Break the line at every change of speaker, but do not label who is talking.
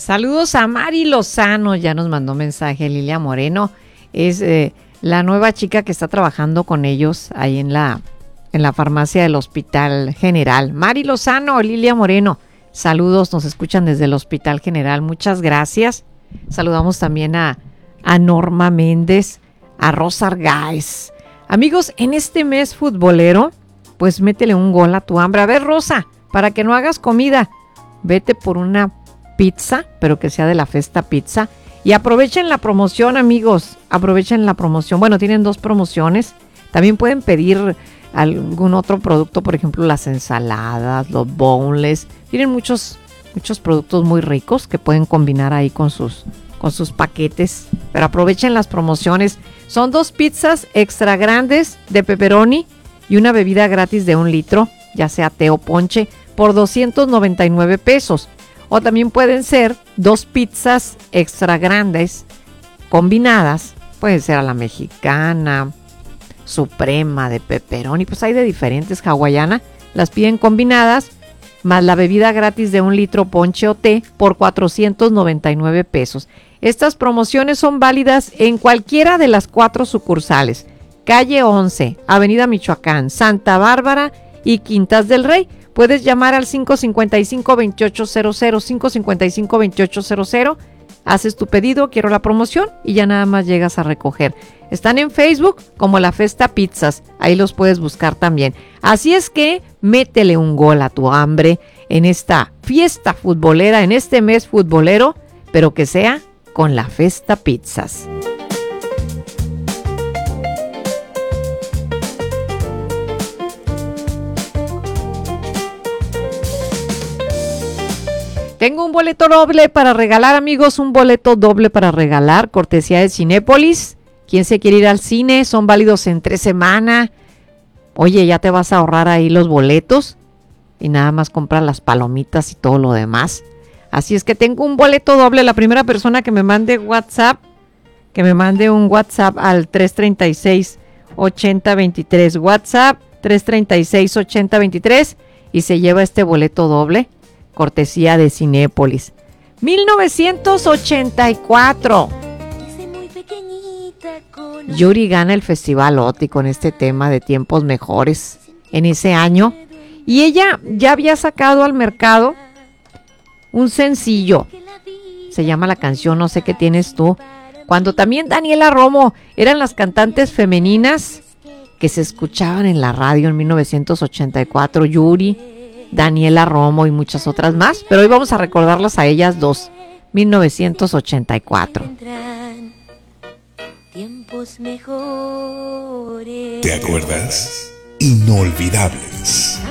Saludos a Mari Lozano, ya nos mandó mensaje Lilia Moreno, es la nueva chica que está trabajando con ellos ahí en la farmacia del Hospital General. Mari Lozano, Lilia Moreno, saludos, nos escuchan desde el Hospital General, muchas gracias. Saludamos también a Norma Méndez, a Rosa Argáez. Amigos, en este mes futbolero, pues métele un gol a tu hambre. A ver, Rosa, para que no hagas comida, vete por una pizza, pero que sea de la Festa Pizza. Y aprovechen la promoción, amigos, aprovechen la promoción. Bueno, tienen 2 promociones. También pueden pedir algún otro producto, por ejemplo, las ensaladas, los boneless. Tienen muchos productos muy ricos que pueden combinar ahí con sus paquetes. Pero aprovechen las promociones. Son 2 pizzas extra grandes de pepperoni y una bebida gratis de 1 litro, ya sea té o ponche, por 299 pesos. O también pueden ser 2 pizzas extra grandes combinadas. Puede ser a la mexicana, suprema, de pepperoni. Pues hay de diferentes, hawaiana. Las piden combinadas, más la bebida gratis de 1 litro ponche o té por 499 pesos. Estas promociones son válidas en cualquiera de las 4 sucursales. Calle 11, Avenida Michoacán, Santa Bárbara y Quintas del Rey. Puedes llamar al 555-2800, 555-2800. Haces tu pedido, quiero la promoción, y ya nada más llegas a recoger. Están en Facebook como La Festa Pizzas. Ahí los puedes buscar también. Así es que métele un gol a tu hambre en esta fiesta futbolera, en este mes futbolero, pero que sea con La Festa Pizzas. Tengo un boleto doble para regalar, amigos, un boleto doble para regalar, cortesía de Cinépolis. ¿Quién se quiere ir al cine? Son válidos en 3 semanas. Oye, ya te vas a ahorrar ahí los boletos y nada más comprar las palomitas y todo lo demás. Así es que tengo un boleto doble. La primera persona que me mande WhatsApp, que me mande un WhatsApp al 336-8023. WhatsApp 336-8023 y se lleva este boleto doble. Cortesía de Cinépolis. 1984. Yuri gana el Festival OTI con este tema de Tiempos Mejores en ese año. Y ella ya había sacado al mercado un sencillo. Se llama la canción No sé qué tienes tú. Cuando también Daniela Romo eran las cantantes femeninas que se escuchaban en la radio en 1984. Yuri, Daniela Romo y muchas otras más, pero hoy vamos a recordarlas a ellas 2, 1984.
Tiempos mejores.
¿Te acuerdas? Inolvidables.